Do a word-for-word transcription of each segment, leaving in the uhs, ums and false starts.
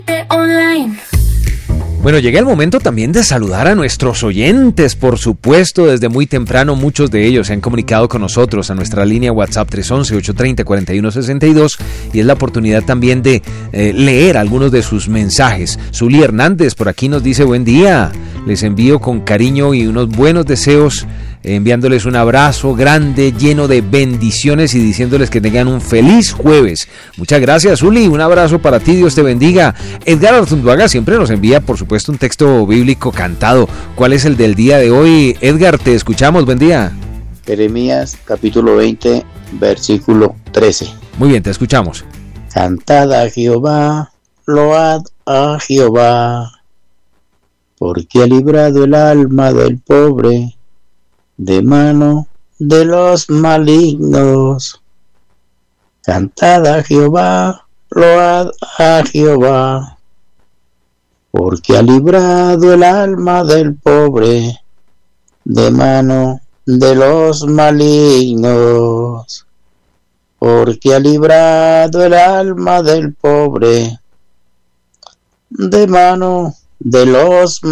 Online. Bueno, llega el momento también de saludar a nuestros oyentes, por supuesto, desde muy temprano muchos de ellos se han comunicado con nosotros a nuestra línea WhatsApp tres once, ocho treinta, cuarenta y uno sesenta y dos y es la oportunidad también de eh, leer algunos de sus mensajes. Zuli Hernández por aquí nos dice buen día, les envío con cariño y unos buenos deseos, eh, enviándoles un abrazo grande, lleno de bendiciones y diciéndoles que tengan un feliz jueves. Muchas gracias, Zuli, un abrazo para ti, Dios te bendiga. Edgar Artunduaga siempre nos envía, por supuesto, puesto un texto bíblico cantado. ¿Cuál es el del día de hoy? Edgar, te escuchamos, buen día. Jeremías capítulo veinte, versículo trece. Muy bien, te escuchamos. Cantad a Jehová, load a Jehová, porque ha librado el alma del pobre de mano de los malignos. Cantad a Jehová, load a Jehová, porque ha librado el alma del pobre de mano de los malignos. Porque ha librado el alma del pobre de mano de los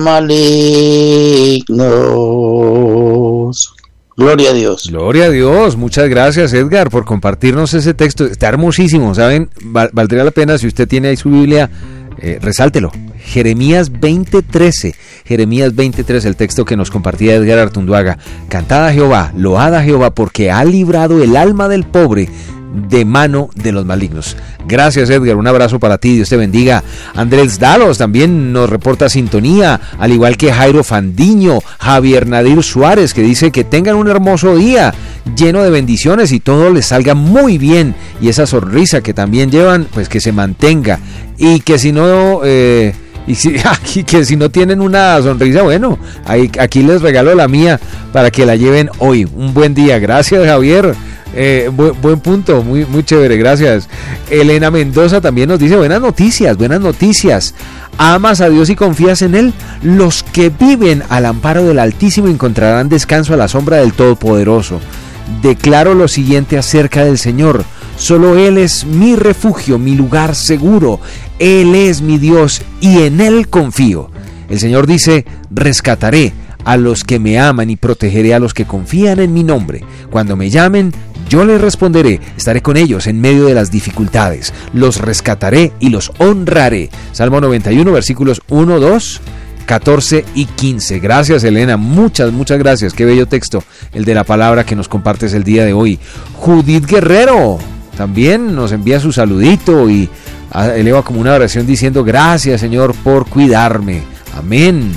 malignos. Gloria a Dios. Gloria a Dios. Muchas gracias, Edgar, por compartirnos ese texto. Está hermosísimo, ¿saben? Val- valdría la pena, si usted tiene ahí su Biblia, Eh, resáltelo. Jeremías veinte trece. Jeremías veinte trece, el texto que nos compartía Edgar Artunduaga. Cantad a Jehová, load a Jehová, porque ha librado el alma del pobre de mano de los malignos. Gracias, Edgar, un abrazo para ti, Dios te bendiga. Andrés Dalos también nos reporta sintonía, al igual que Jairo Fandiño, Javier Nadir Suárez, que dice que tengan un hermoso día lleno de bendiciones y todo les salga muy bien, y esa sonrisa que también llevan, pues que se mantenga, y que si no eh, y si, aquí, que si no tienen una sonrisa, bueno, ahí, aquí les regalo la mía para que la lleven hoy. Un buen día. Gracias, Javier. Eh, bu- buen punto, muy, muy chévere, gracias. Elena Mendoza también nos dice buenas noticias, buenas noticias. ¿Amas a Dios y confías en Él? Los que viven al amparo del Altísimo encontrarán descanso a la sombra del Todopoderoso. Declaro lo siguiente acerca del Señor: solo Él es mi refugio, mi lugar seguro. Él es mi Dios y en Él confío. El Señor dice: rescataré a los que me aman y protegeré a los que confían en mi nombre. Cuando me llamen, yo les responderé, estaré con ellos en medio de las dificultades, los rescataré y los honraré. Salmo noventa y uno, versículos uno, dos, catorce y quince. Gracias, Elena, muchas, muchas gracias. Qué bello texto el de la palabra que nos compartes el día de hoy. Judith Guerrero también nos envía su saludito y eleva como una oración diciendo: gracias, Señor, por cuidarme. Amén.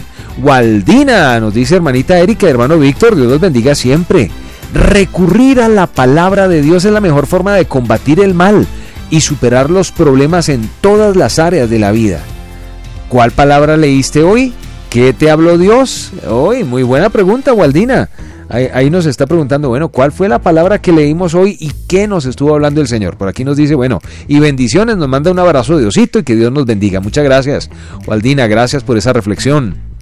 Waldina nos dice: hermanita Erika, hermano Víctor, Dios los bendiga siempre. Recurrir a la palabra de Dios es la mejor forma de combatir el mal y superar los problemas en todas las áreas de la vida. ¿Cuál palabra leíste hoy? ¿Qué te habló Dios hoy? Muy buena pregunta, Waldina. Ahí, ahí nos está preguntando, bueno, ¿cuál fue la palabra que leímos hoy y qué nos estuvo hablando el Señor? Por aquí nos dice, bueno, y bendiciones, nos manda un abrazo de Diosito y que Dios nos bendiga. Muchas gracias, Waldina, gracias por esa reflexión.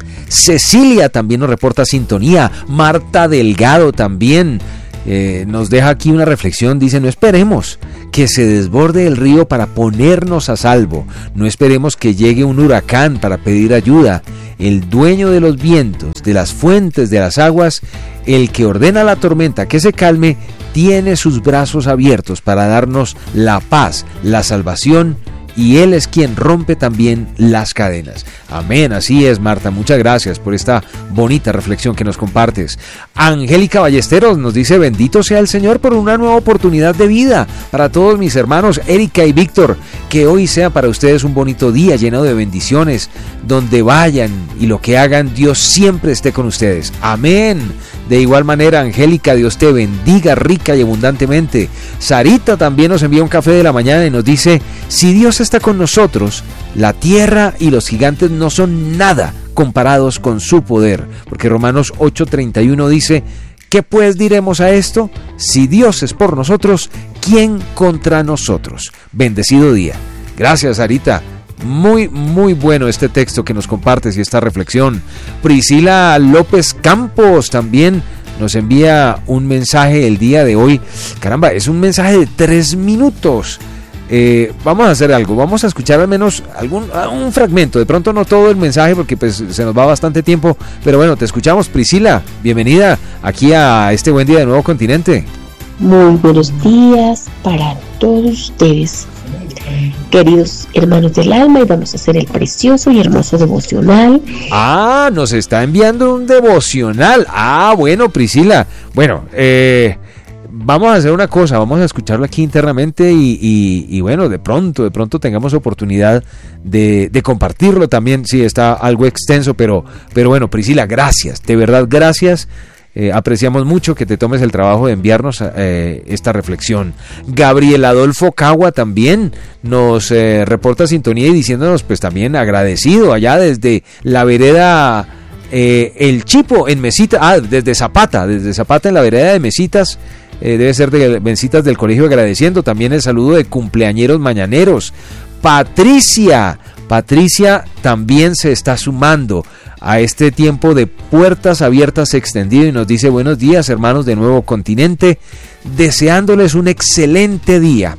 Cecilia también nos reporta sintonía. Marta Delgado también eh, nos deja aquí una reflexión. Dice: no esperemos que se desborde el río para ponernos a salvo. No esperemos que llegue un huracán para pedir ayuda. El dueño de los vientos, de las fuentes de las aguas, el que ordena la tormenta que se calme, tiene sus brazos abiertos para darnos la paz, la salvación, y Él es quien rompe también las cadenas. Amén, así es, Marta, muchas gracias por esta bonita reflexión que nos compartes. Angélica Ballesteros nos dice: bendito sea el Señor por una nueva oportunidad de vida para todos mis hermanos Erika y Víctor. Que hoy sea para ustedes un bonito día lleno de bendiciones. Donde vayan y lo que hagan, Dios siempre esté con ustedes. Amén. De igual manera, Angélica, Dios te bendiga rica y abundantemente. Sarita también nos envía un café de la mañana y nos dice: si Dios está con nosotros, la tierra y los gigantes no son nada comparados con su poder. Porque Romanos ocho treinta y uno dice: ¿qué pues diremos a esto? Si Dios es por nosotros, ¿quién contra nosotros? Bendecido día. Gracias, Sarita. Muy, muy bueno este texto que nos compartes y esta reflexión. Priscila López Campos también nos envía un mensaje el día de hoy. Caramba, es un mensaje de tres minutos. Eh, vamos a hacer algo, vamos a escuchar al menos algún un fragmento, de pronto no todo el mensaje porque pues se nos va bastante tiempo, pero bueno, te escuchamos. Priscila, bienvenida aquí a este Buen Día de Nuevo Continente. Muy buenos días para todos ustedes, queridos hermanos del alma, y vamos a hacer el precioso y hermoso devocional. Ah, nos está enviando un devocional. Ah, bueno, Priscila, bueno, eh... vamos a hacer una cosa, vamos a escucharlo aquí internamente y, y, y bueno, de pronto, de pronto tengamos oportunidad de, de compartirlo también. Sí, está algo extenso, pero, pero bueno, Priscila, gracias, de verdad, gracias. Eh, apreciamos mucho que te tomes el trabajo de enviarnos eh, esta reflexión. Gabriel Adolfo Cagua también nos eh, reporta sintonía y diciéndonos pues también agradecido allá desde la vereda eh, El Chipo en Mesitas, ah, desde Zapata, desde Zapata en la vereda de Mesitas. Eh, debe ser de Mesitas del colegio, agradeciendo también el saludo de cumpleañeros mañaneros. Patricia, Patricia también se está sumando a este tiempo de puertas abiertas extendido y nos dice: buenos días, hermanos de Nuevo Continente, deseándoles un excelente día.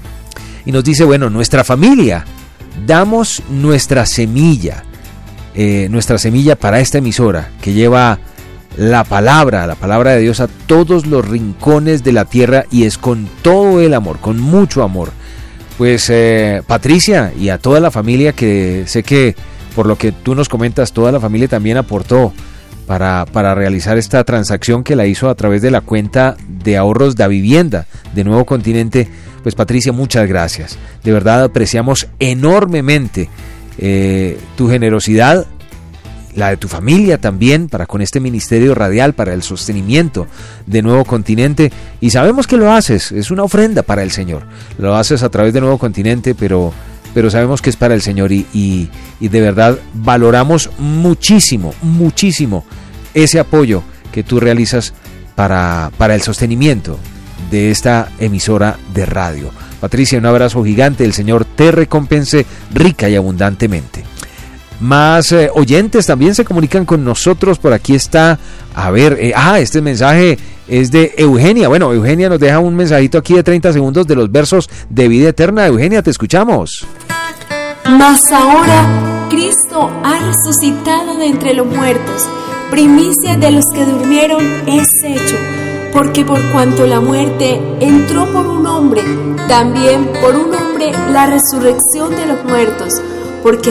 Y nos dice, bueno, nuestra familia, damos nuestra semilla, eh, nuestra semilla para esta emisora que lleva la palabra, la palabra de Dios a todos los rincones de la tierra, y es con todo el amor, con mucho amor. Pues eh, Patricia, y a toda la familia, que sé que por lo que tú nos comentas, toda la familia también aportó para, para realizar esta transacción que la hizo a través de la cuenta de ahorros de vivienda de Nuevo Continente. Pues Patricia, muchas gracias, de verdad apreciamos enormemente eh, tu generosidad, la de tu familia también, para con este ministerio radial, para el sostenimiento de Nuevo Continente, y sabemos que lo haces, es una ofrenda para el Señor, lo haces a través de Nuevo Continente, pero, pero sabemos que es para el Señor, y, y, y de verdad valoramos muchísimo, muchísimo ese apoyo que tú realizas para, para el sostenimiento de esta emisora de radio. Patricia, un abrazo gigante, el Señor te recompense rica y abundantemente. Más eh, oyentes también se comunican con nosotros. Por aquí está, a ver, eh, ah, este mensaje es de Eugenia. Bueno, Eugenia nos deja un mensajito aquí de treinta segundos de los versos de vida eterna. Eugenia, te escuchamos. Mas ahora Cristo ha resucitado de entre los muertos, primicia de los que durmieron es hecho, porque por cuanto la muerte entró por un hombre, también por un hombre la resurrección de los muertos, porque